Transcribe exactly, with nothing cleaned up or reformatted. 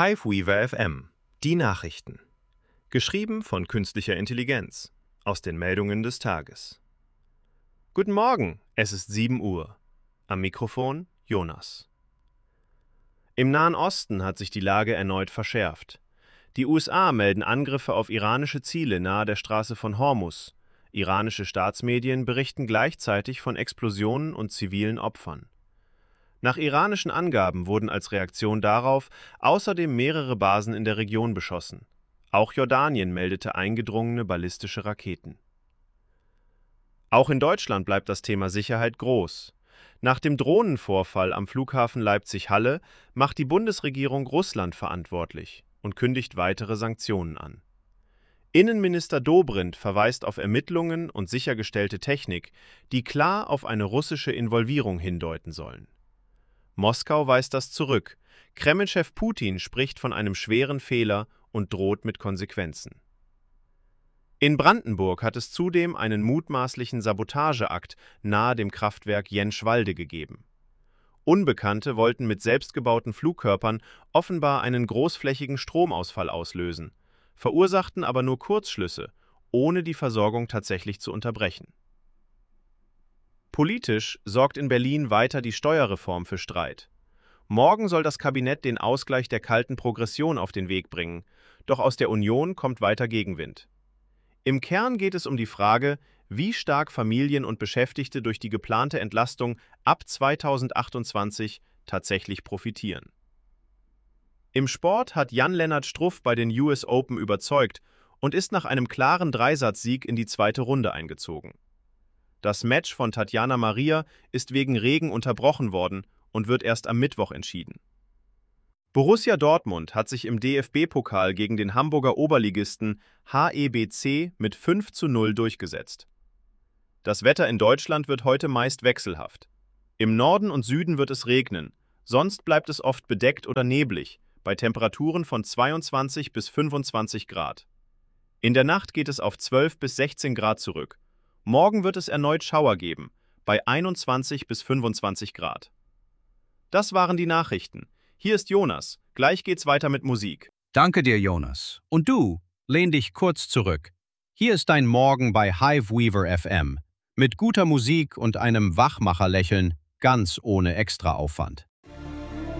Hiveweaver F M. Die Nachrichten. Geschrieben von künstlicher Intelligenz. Aus den Meldungen des Tages. Guten Morgen, es ist sieben Uhr. Am Mikrofon Jonas. Im Nahen Osten hat sich die Lage erneut verschärft. Die U S A melden Angriffe auf iranische Ziele nahe der Straße von Hormuz. Iranische Staatsmedien berichten gleichzeitig von Explosionen und zivilen Opfern. Nach iranischen Angaben wurden als Reaktion darauf außerdem mehrere Basen in der Region beschossen. Auch Jordanien meldete eingedrungene ballistische Raketen. Auch in Deutschland bleibt das Thema Sicherheit groß. Nach dem Drohnenvorfall am Flughafen Leipzig-Halle macht die Bundesregierung Russland verantwortlich und kündigt weitere Sanktionen an. Innenminister Dobrindt verweist auf Ermittlungen und sichergestellte Technik, die klar auf eine russische Involvierung hindeuten sollen. Moskau weist das zurück. Kreml-Chef Putin spricht von einem schweren Fehler und droht mit Konsequenzen. In Brandenburg hat es zudem einen mutmaßlichen Sabotageakt nahe dem Kraftwerk Jenschwalde gegeben. Unbekannte wollten mit selbstgebauten Flugkörpern offenbar einen großflächigen Stromausfall auslösen, verursachten aber nur Kurzschlüsse, ohne die Versorgung tatsächlich zu unterbrechen. Politisch sorgt in Berlin weiter die Steuerreform für Streit. Morgen soll das Kabinett den Ausgleich der kalten Progression auf den Weg bringen, doch aus der Union kommt weiter Gegenwind. Im Kern geht es um die Frage, wie stark Familien und Beschäftigte durch die geplante Entlastung ab zweitausendachtundzwanzig tatsächlich profitieren. Im Sport hat Jan-Lennart Struff bei den U S Open überzeugt und ist nach einem klaren Dreisatzsieg in die zweite Runde eingezogen. Das Match von Tatjana Maria ist wegen Regen unterbrochen worden und wird erst am Mittwoch entschieden. Borussia Dortmund hat sich im D F B-Pokal gegen den Hamburger Oberligisten H E B C mit fünf zu null durchgesetzt. Das Wetter in Deutschland wird heute meist wechselhaft. Im Norden und Süden wird es regnen, sonst bleibt es oft bedeckt oder neblig, bei Temperaturen von zweiundzwanzig bis fünfundzwanzig Grad. In der Nacht geht es auf zwölf bis sechzehn Grad zurück. Morgen wird es erneut Schauer geben, bei einundzwanzig bis fünfundzwanzig Grad. Das waren die Nachrichten. Hier ist Jonas. Gleich geht's weiter mit Musik. Danke dir, Jonas. Und du, lehn dich kurz zurück. Hier ist dein Morgen bei Hiveweaver F M. Mit guter Musik und einem Wachmacherlächeln, ganz ohne Extraaufwand.